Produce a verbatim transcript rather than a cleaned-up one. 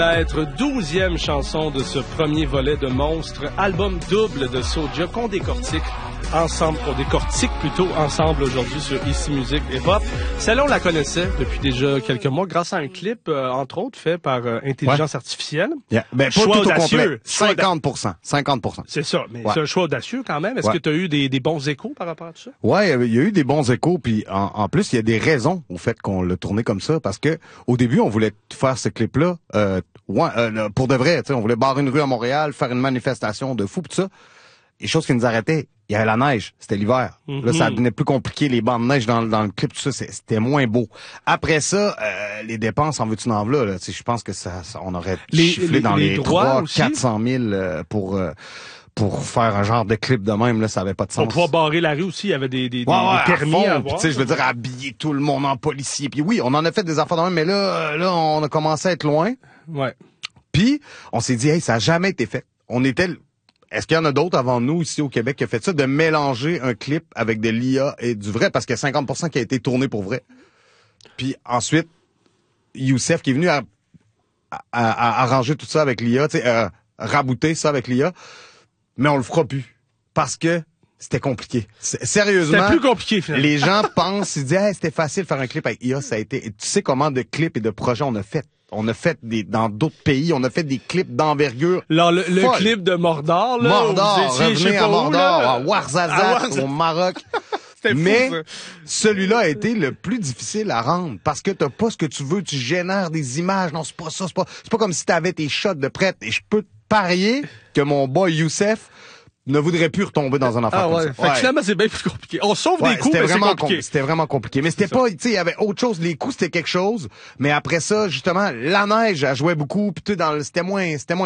Être douzième chanson de ce premier volet de Monstres, album double de Soulja qu'on décortique ensemble, qu'on décortique plutôt ensemble aujourd'hui sur Ici Musique Hip Hop. Celle-là, on la connaissait depuis déjà quelques mois grâce à un clip, euh, entre autres, fait par euh, intelligence ouais. artificielle. Yeah. Ben, pas choix tout audacieux. Au complet. cinquante pour cent. cinquante pour cent. C'est ça, mais ouais. c'est un choix audacieux quand même. Est-ce ouais. que tu as eu des, des bons échos par rapport à tout ça? Ouais, il y a eu des bons échos, puis en, en plus, il y a des raisons au fait qu'on l'a tourné comme ça, parce que au début, on voulait faire ce clip-là euh, ouais, euh, pour de vrai. On voulait barrer une rue à Montréal, faire une manifestation de fou, pis tout ça. Les choses qui nous arrêtaient, il y avait la neige, c'était l'hiver. Mm-hmm. Là, ça devenait plus compliqué, les bancs de neige dans, dans le clip, tout ça, c'était moins beau. Après ça, euh, les dépenses, en veux-tu n'en veux là, je pense que ça, ça, on aurait les, chifflé les, dans les, les trois quatre cent mille euh, pour... Euh, pour faire un genre de clip de même, là, ça avait pas de sens. Pour pouvoir barrer la rue aussi, il y avait des, des, ouais, ouais, des permis à, fond, à avoir. Tu sais, je veux dire, habiller tout le monde en policier. Puis oui, on en a fait des affaires de même, mais là, là, on a commencé à être loin. Ouais. Puis, on s'est dit, hey, ça a jamais été fait. On était... Est-ce qu'il y en a d'autres avant nous, ici au Québec, qui a fait ça, de mélanger un clip avec de l'I A et du vrai? Parce qu'il y a cinquante pour cent qui a été tourné pour vrai. Puis ensuite, Youssef qui est venu à, à, à arranger tout ça avec l'I A, tu sais, euh, rabouter ça avec l'I A. Mais on le fera plus. Parce que c'était compliqué. Sérieusement. C'était plus compliqué, finalement. Les gens pensent, ils disent, hey, c'était facile de faire un clip avec I A, ça a été, tu sais comment de clips et de projets on a fait. On a fait des, dans d'autres pays, on a fait des clips d'envergure. Alors, le, le clip de Mordor, là. Mordor, revenez à Mordor, à Ouarzazate, au Maroc. Mais fou, celui-là a été le plus difficile à rendre parce que t'as pas ce que tu veux, tu génères des images. Non, c'est pas ça, c'est pas, c'est pas comme si t'avais tes shots de prête. Et je peux te parier que mon boy Youssef ne voudrait plus retomber dans un affaire ah, comme ouais. ça. Fait que finalement, c'est bien plus compliqué. On sauve ouais, des coups, mais c'est compliqué. Com- c'était vraiment compliqué. Mais c'était pas, tu sais, il y avait autre chose. Les coups, c'était quelque chose. Mais après ça, justement, la neige, elle jouait beaucoup. Puis tu sais, dans le, c'était moins, c'était moins